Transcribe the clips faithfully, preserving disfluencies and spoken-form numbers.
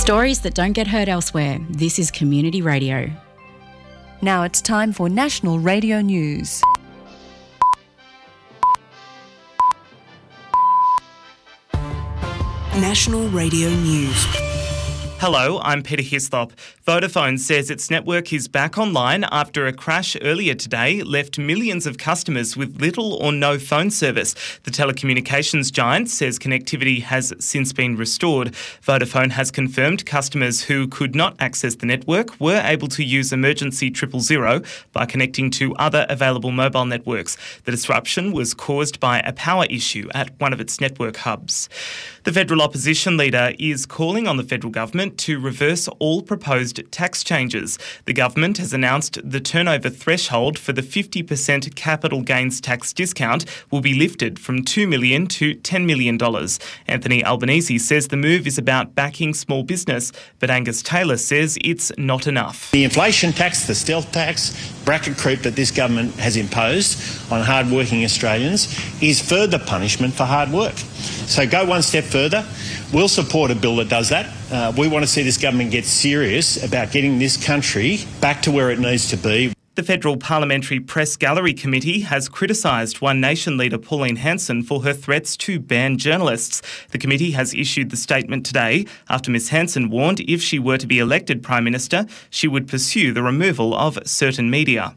Stories that don't get heard elsewhere. This is Community Radio. Now it's time for National Radio News. National Radio News. Hello, I'm Peter Hislop. Vodafone says its network is back online after a crash earlier today left millions of customers with little or no phone service. The telecommunications giant says connectivity has since been restored. Vodafone has confirmed customers who could not access the network were able to use emergency triple zero by connecting to other available mobile networks. The disruption was caused by a power issue at one of its network hubs. The federal opposition leader is calling on the federal government to reverse all proposed tax changes. The government has announced the turnover threshold for the fifty percent capital gains tax discount will be lifted from two million dollars to ten million dollars. Anthony Albanese says the move is about backing small business, but Angus Taylor says it's not enough. The inflation tax, the stealth tax, bracket creep that this government has imposed on hard-working Australians is further punishment for hard work. So go one step further. We'll support a bill that does that. Uh, we want to see this government get serious about getting this country back to where it needs to be. The Federal Parliamentary Press Gallery Committee has criticised One Nation leader Pauline Hanson for her threats to ban journalists. The committee has issued the statement today after Miz Hanson warned if she were to be elected Prime Minister, she would pursue the removal of certain media.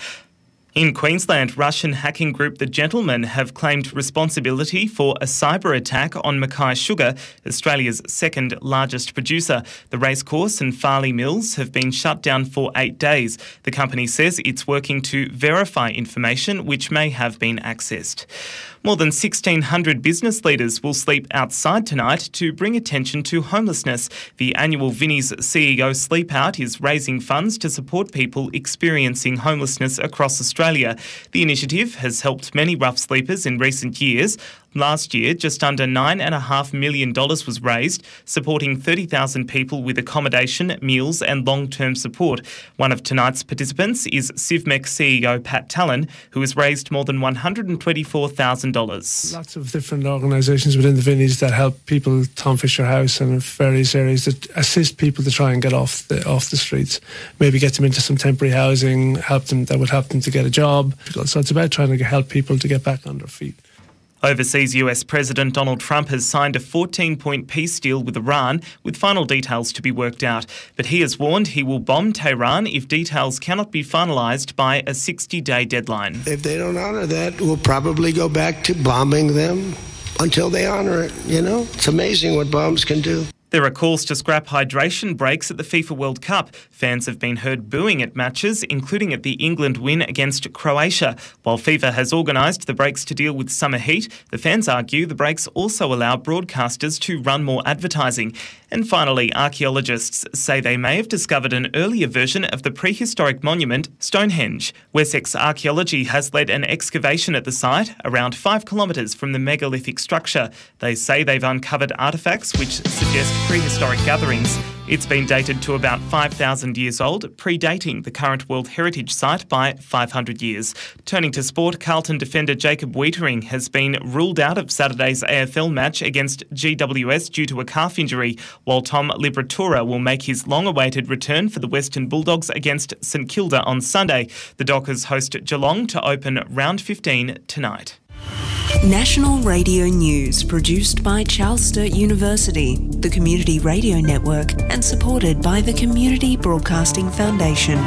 In Queensland, Russian hacking group The Gentlemen have claimed responsibility for a cyber attack on Mackay Sugar, Australia's second largest producer. The racecourse and Farley Mills have been shut down for eight days. The company says it's working to verify information which may have been accessed. More than sixteen hundred business leaders will sleep outside tonight to bring attention to homelessness. The annual Vinnie's C E O Sleep Out is raising funds to support people experiencing homelessness across Australia. The initiative has helped many rough sleepers in recent years. Last year, just under nine point five million dollars was raised, supporting thirty thousand people with accommodation, meals and long-term support. One of tonight's participants is Civmec C E O Pat Talon, who has raised more than one hundred twenty-four thousand dollars. Lots of different organisations within the Vinnies that help people, Tom Fisher House and various areas that assist people to try and get off the off the streets, maybe get them into some temporary housing, help them that would help them to get a job. So it's about trying to help people to get back on their feet. Overseas U S President Donald Trump has signed a fourteen-point peace deal with Iran, with final details to be worked out. But he has warned he will bomb Tehran if details cannot be finalised by a sixty-day deadline. If they don't honour that, we'll probably go back to bombing them until they honour it, you know? It's amazing what bombs can do. There are calls to scrap hydration breaks at the FIFA World Cup. Fans have been heard booing at matches, including at the England win against Croatia. While FIFA has organised the breaks to deal with summer heat, the fans argue the breaks also allow broadcasters to run more advertising. And finally, archaeologists say they may have discovered an earlier version of the prehistoric monument, Stonehenge. Wessex Archaeology has led an excavation at the site, around five kilometres from the megalithic structure. They say they've uncovered artefacts which suggest prehistoric gatherings. It's been dated to about five thousand years old, predating the current World Heritage Site by five hundred years. Turning to sport, Carlton defender Jacob Wiedering has been ruled out of Saturday's A F L match against G W S due to a calf injury, while Tom Liberatura will make his long-awaited return for the Western Bulldogs against St Kilda on Sunday. The Dockers host Geelong to open round fifteen tonight. National Radio News, produced by Charles Sturt University, the Community Radio Network, and supported by the Community Broadcasting Foundation.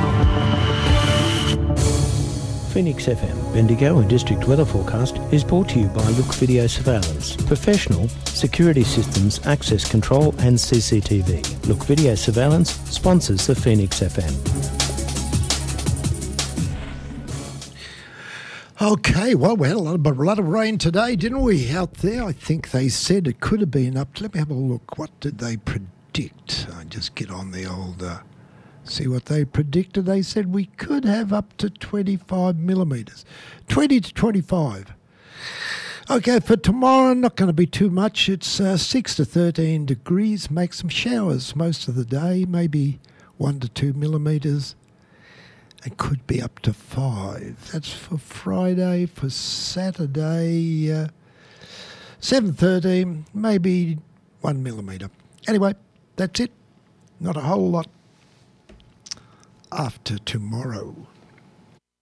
Phoenix F M, Bendigo and District Weather Forecast is brought to you by Look Video Surveillance. Professional security systems, access control and C C T V. Look Video Surveillance sponsors the Phoenix F M. Okay, well, we had a lot, of, a lot of rain today, didn't we, out there? I think they said it could have been up. Let me have a look. What did they predict? I just get on the old, uh, see what they predicted. They said we could have up to twenty-five millimetres, twenty to twenty-five. Okay, for tomorrow, not going to be too much. It's uh, six to thirteen degrees. Make some showers most of the day, maybe one to two millimetres. It could be up to five. That's for Friday. For Saturday, uh, seven thirteen, maybe one millimetre. Anyway, that's it. Not a whole lot after tomorrow.